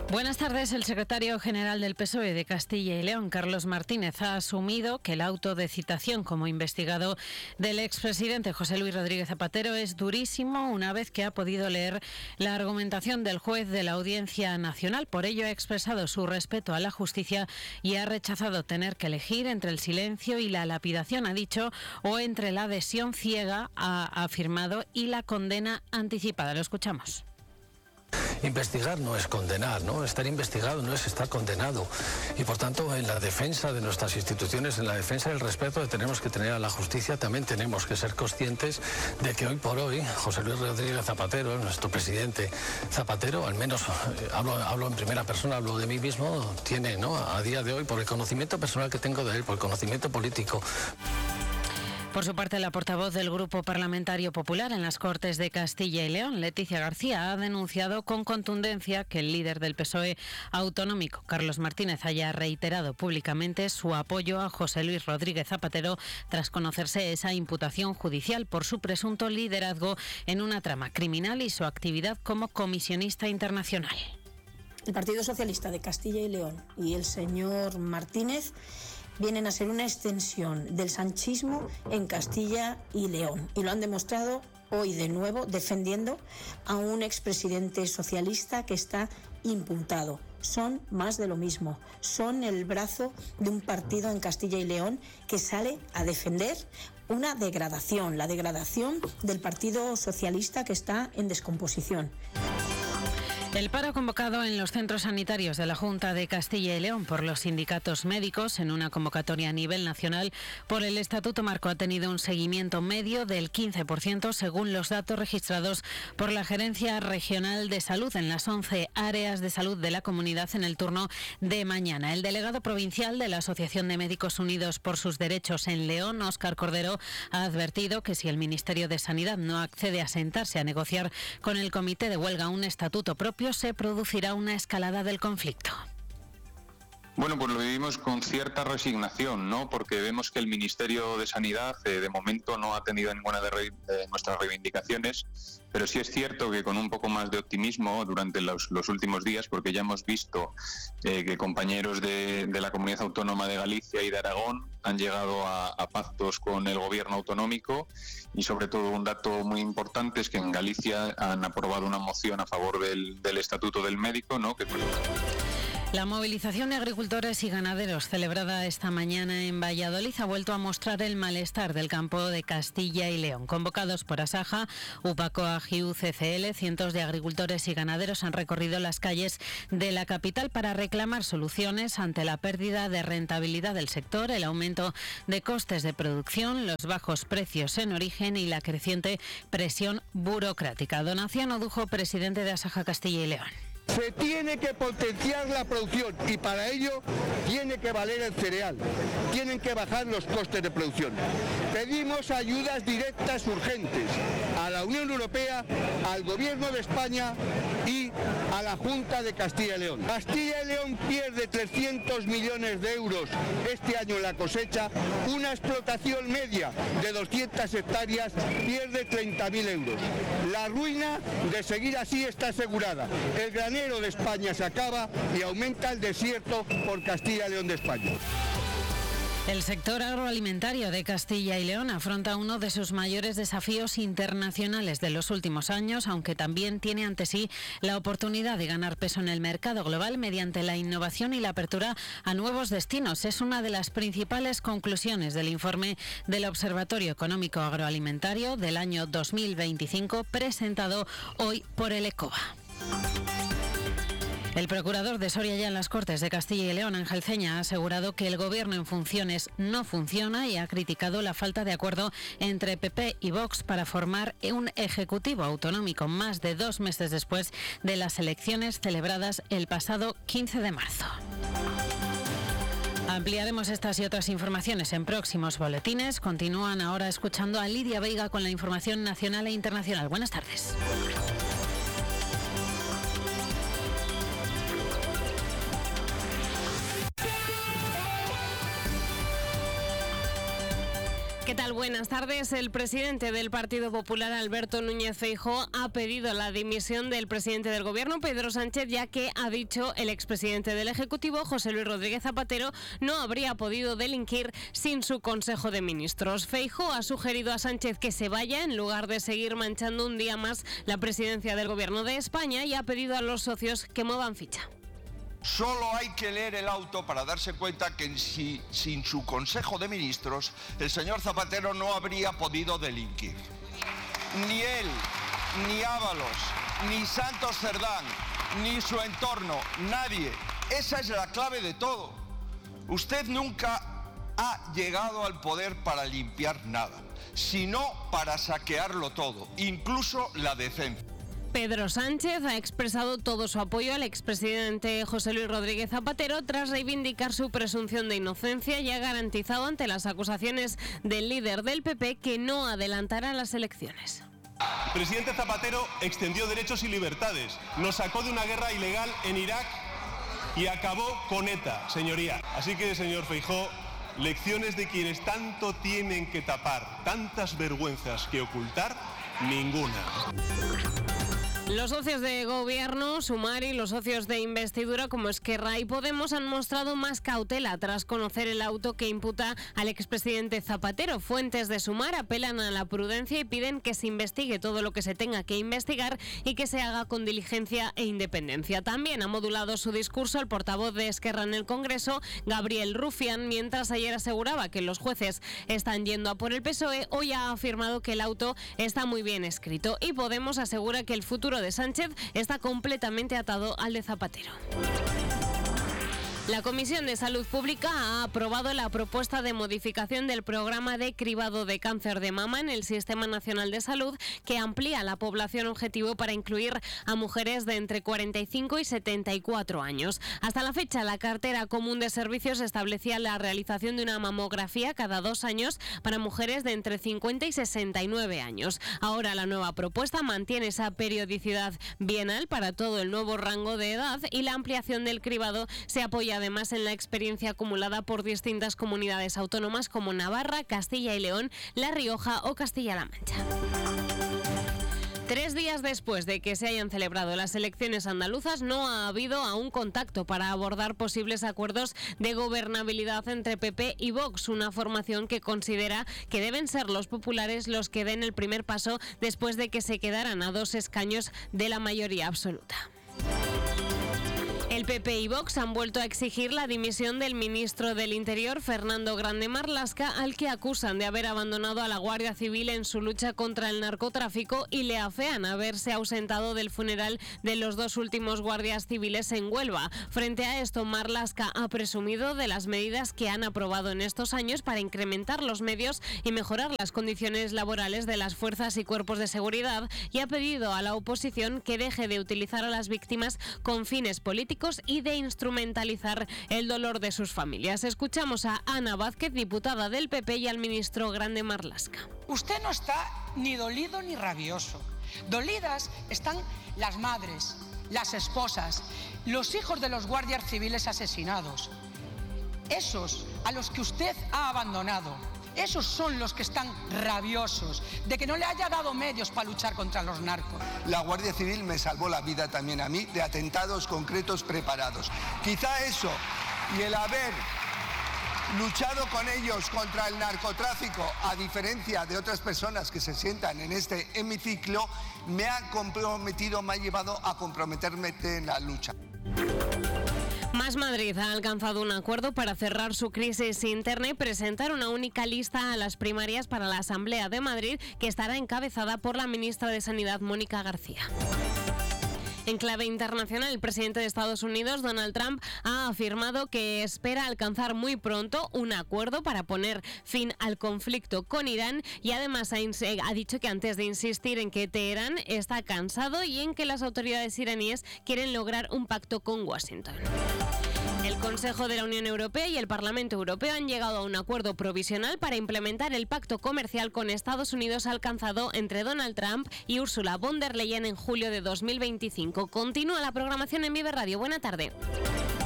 Buenas tardes. El secretario general del PSOE de Castilla y León, Carlos Martínez, ha asumido que el auto de citación como investigado del expresidente José Luis Rodríguez Zapatero es durísimo una vez que ha podido leer la argumentación del juez de la Audiencia Nacional. Por ello ha expresado su respeto a la justicia y ha rechazado tener que elegir entre el silencio y la lapidación, ha dicho, o entre la adhesión ciega, ha afirmado, y la condena anticipada. Lo escuchamos. Investigar no es condenar, ¿no? Estar investigado no es estar condenado. Y por tanto, en la defensa de nuestras instituciones, en la defensa del respeto que tenemos que tener a la justicia, también tenemos que ser conscientes de que hoy por hoy José Luis Rodríguez Zapatero, nuestro presidente Zapatero, al menos hablo en primera persona, hablo de mí mismo, tiene, ¿no?, a día de hoy, por el conocimiento personal que tengo de él, por el conocimiento político. Por su parte, la portavoz del Grupo Parlamentario Popular en las Cortes de Castilla y León, Leticia García, ha denunciado con contundencia que el líder del PSOE autonómico, Carlos Martínez, haya reiterado públicamente su apoyo a José Luis Rodríguez Zapatero tras conocerse esa imputación judicial por su presunto liderazgo en una trama criminal y su actividad como comisionista internacional. El Partido Socialista de Castilla y León y el señor Martínez vienen a ser una extensión del sanchismo en Castilla y León, y lo han demostrado hoy de nuevo defendiendo a un expresidente socialista que está imputado. Son más de lo mismo, son el brazo de un partido en Castilla y León que sale a defender una degradación, la degradación del Partido Socialista que está en descomposición. El paro convocado en los centros sanitarios de la Junta de Castilla y León por los sindicatos médicos en una convocatoria a nivel nacional por el Estatuto Marco ha tenido un seguimiento medio del 15% según los datos registrados por la Gerencia Regional de Salud en las 11 áreas de salud de la comunidad en el turno de mañana. El delegado provincial de la Asociación de Médicos Unidos por sus Derechos en León, Óscar Cordero, ha advertido que si el Ministerio de Sanidad no accede a sentarse a negociar con el Comité de Huelga un estatuto propio, se producirá una escalada del conflicto. Bueno, pues lo vivimos con cierta resignación, ¿no? Porque vemos que el Ministerio de Sanidad de momento no ha atendido ninguna de nuestras reivindicaciones, pero sí es cierto que con un poco más de optimismo durante los últimos días, porque ya hemos visto que compañeros de la Comunidad Autónoma de Galicia y de Aragón han llegado a pactos con el gobierno autonómico, y sobre todo un dato muy importante es que en Galicia han aprobado una moción a favor del Estatuto del Médico, ¿no? La movilización de agricultores y ganaderos celebrada esta mañana en Valladolid ha vuelto a mostrar el malestar del campo de Castilla y León. Convocados por Asaja, UPACOA, AGIU, CCL, cientos de agricultores y ganaderos han recorrido las calles de la capital para reclamar soluciones ante la pérdida de rentabilidad del sector, el aumento de costes de producción, los bajos precios en origen y la creciente presión burocrática. Donación Odujo, presidente de Asaja Castilla y León. Se tiene que potenciar la producción y para ello tiene que valer el cereal, tienen que bajar los costes de producción. Pedimos ayudas directas urgentes a la Unión Europea, al Gobierno de España y a la Junta de Castilla y León. Castilla y León pierde 300 millones de euros este año en la cosecha, una explotación media de 200 hectáreas pierde 30.000 euros. La ruina de seguir así está asegurada. El granero de España se acaba y aumenta el desierto por Castilla y León de España. El sector agroalimentario de Castilla y León afronta uno de sus mayores desafíos internacionales de los últimos años, aunque también tiene ante sí la oportunidad de ganar peso en el mercado global mediante la innovación y la apertura a nuevos destinos. Es una de las principales conclusiones del informe del Observatorio Económico Agroalimentario del año 2025, presentado hoy por el ECOA. El procurador de Soria ya en las Cortes de Castilla y León, Ángel Ceña, ha asegurado que el gobierno en funciones no funciona y ha criticado la falta de acuerdo entre PP y Vox para formar un ejecutivo autonómico más de 2 meses después de las elecciones celebradas el pasado 15 de marzo. Ampliaremos estas y otras informaciones en próximos boletines. Continúan ahora escuchando a Lidia Veiga con la información nacional e internacional. Buenas tardes. ¿Qué tal? Buenas tardes. El presidente del Partido Popular, Alberto Núñez Feijóo, ha pedido la dimisión del presidente del Gobierno, Pedro Sánchez, ya que, ha dicho el expresidente del Ejecutivo, José Luis Rodríguez Zapatero, no habría podido delinquir sin su Consejo de Ministros. Feijóo ha sugerido a Sánchez que se vaya en lugar de seguir manchando un día más la presidencia del Gobierno de España y ha pedido a los socios que muevan ficha. Solo hay que leer el auto para darse cuenta que sin su Consejo de Ministros el señor Zapatero no habría podido delinquir. Ni él, ni Ábalos, ni Santos Cerdán, ni su entorno, nadie. Esa es la clave de todo. Usted nunca ha llegado al poder para limpiar nada, sino para saquearlo todo, incluso la decencia. Pedro Sánchez ha expresado todo su apoyo al expresidente José Luis Rodríguez Zapatero tras reivindicar su presunción de inocencia y ha garantizado ante las acusaciones del líder del PP que no adelantará las elecciones. El presidente Zapatero extendió derechos y libertades, nos sacó de una guerra ilegal en Irak y acabó con ETA, señoría. Así que, señor Feijóo, lecciones de quienes tanto tienen que tapar, tantas vergüenzas que ocultar, ninguna. Los socios de gobierno, Sumar, y los socios de investidura como Esquerra y Podemos han mostrado más cautela tras conocer el auto que imputa al expresidente Zapatero. Fuentes de Sumar apelan a la prudencia y piden que se investigue todo lo que se tenga que investigar y que se haga con diligencia e independencia. También ha modulado su discurso el portavoz de Esquerra en el Congreso, Gabriel Rufián, mientras ayer aseguraba que los jueces están yendo a por el PSOE. Hoy ha afirmado que el auto está muy bien escrito y Podemos asegura que el futuro de Sánchez está completamente atado al de Zapatero. La Comisión de Salud Pública ha aprobado la propuesta de modificación del programa de cribado de cáncer de mama en el Sistema Nacional de Salud, que amplía la población objetivo para incluir a mujeres de entre 45 y 74 años. Hasta la fecha, la cartera común de servicios establecía la realización de una mamografía cada 2 años para mujeres de entre 50 y 69 años. Ahora la nueva propuesta mantiene esa periodicidad bienal para todo el nuevo rango de edad y la ampliación del cribado se apoya además en la experiencia acumulada por distintas comunidades autónomas como Navarra, Castilla y León, La Rioja o Castilla-La Mancha. 3 días después de que se hayan celebrado las elecciones andaluzas, no ha habido aún contacto para abordar posibles acuerdos de gobernabilidad entre PP y Vox, una formación que considera que deben ser los populares los que den el primer paso después de que se quedaran a 2 escaños de la mayoría absoluta. El PP y Vox han vuelto a exigir la dimisión del ministro del Interior, Fernando Grande Marlaska, al que acusan de haber abandonado a la Guardia Civil en su lucha contra el narcotráfico y le afean haberse ausentado del funeral de los 2 últimos guardias civiles en Huelva. Frente a esto, Marlaska ha presumido de las medidas que han aprobado en estos años para incrementar los medios y mejorar las condiciones laborales de las fuerzas y cuerpos de seguridad y ha pedido a la oposición que deje de utilizar a las víctimas con fines políticos y de instrumentalizar el dolor de sus familias. Escuchamos a Ana Vázquez, diputada del PP, y al ministro Grande Marlaska. Usted no está ni dolido ni rabioso. Dolidas están las madres, las esposas, los hijos de los guardias civiles asesinados. Esos a los que usted ha abandonado. Esos son los que están rabiosos de que no le haya dado medios para luchar contra los narcos. La Guardia Civil me salvó la vida también a mí de atentados concretos preparados. Quizá eso y el haber luchado con ellos contra el narcotráfico, a diferencia de otras personas que se sientan en este hemiciclo, me ha comprometido, me ha llevado a comprometerme en la lucha. Más Madrid ha alcanzado un acuerdo para cerrar su crisis interna y presentar una única lista a las primarias para la Asamblea de Madrid, que estará encabezada por la ministra de Sanidad, Mónica García. En clave internacional, el presidente de Estados Unidos, Donald Trump, ha afirmado que espera alcanzar muy pronto un acuerdo para poner fin al conflicto con Irán y además ha dicho que antes de insistir en que Teherán está cansado y en que las autoridades iraníes quieren lograr un pacto con Washington. El Consejo de la Unión Europea y el Parlamento Europeo han llegado a un acuerdo provisional para implementar el pacto comercial con Estados Unidos alcanzado entre Donald Trump y Ursula von der Leyen en julio de 2025. Continúa la programación en Vive Radio. Buena tarde.